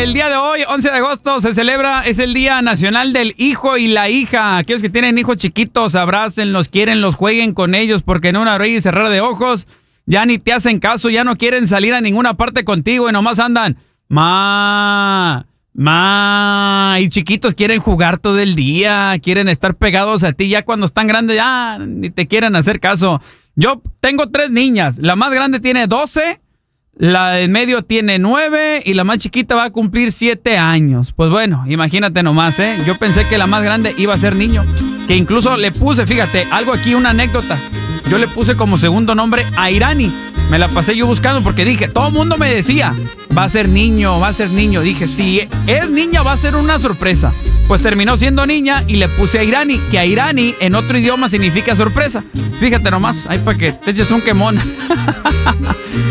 El día de hoy, 11 de agosto, se celebra, es el Día Nacional del Hijo y la Hija. Aquellos que tienen hijos chiquitos, abrácenlos, quiérenlos, jueguen con ellos, porque en una abrir y cerrar de ojos ya ni te hacen caso, ya no quieren salir a ninguna parte contigo y nomás andan, y chiquitos quieren jugar todo el día, quieren estar pegados a ti, ya cuando están grandes ya ni te quieren hacer caso. Yo tengo 3 niñas, la más grande tiene 12, la de en medio tiene 9 y la más chiquita va a cumplir 7 años. Pues bueno, imagínate nomás, yo pensé que la más grande iba a ser niño, que incluso le puse, fíjate, algo aquí, una anécdota. Yo le puse como segundo nombre a Irani. Me la pasé yo buscando porque dije, todo el mundo me decía, va a ser niño, va a ser niño. Dije, si es niña va a ser una sorpresa. Pues terminó siendo niña y le puse a Irani, que a Irani en otro idioma significa sorpresa. Fíjate nomás, ahí para que te eches un quemón.